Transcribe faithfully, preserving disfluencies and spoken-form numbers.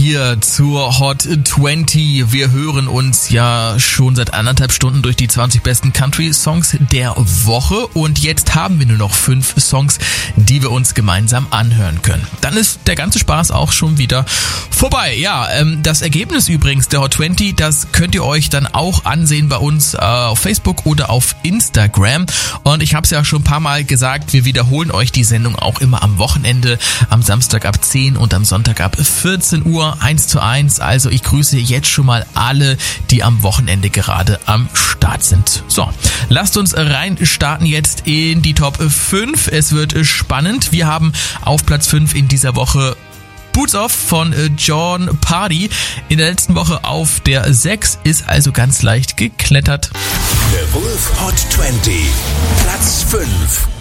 Hier zur Hot zwanzig. Wir hören uns ja schon seit anderthalb Stunden durch die zwanzig besten Country-Songs der Woche und jetzt haben wir nur noch fünf Songs, die wir uns gemeinsam anhören können. Dann ist der ganze Spaß auch schon wieder vorbei. Ja, ähm, das Ergebnis übrigens der Hot zwanzig, das könnt ihr euch dann auch ansehen bei uns äh, auf Facebook oder auf Instagram. Und ich habe es ja schon ein paar Mal gesagt, wir wiederholen euch die Sendung auch immer am Wochenende, am Samstag ab zehn und am Sonntag ab vierzehn Uhr. eins zu eins, also ich grüße jetzt schon mal alle, die am Wochenende gerade am Start sind. So, lasst uns rein starten jetzt in die Top fünf. Es wird spannend. Wir haben auf Platz fünf in dieser Woche Boots Off von Jon Pardi. In der letzten Woche auf der sechs, ist also ganz leicht geklettert. The Wolf Hot zwanzig, Platz fünf.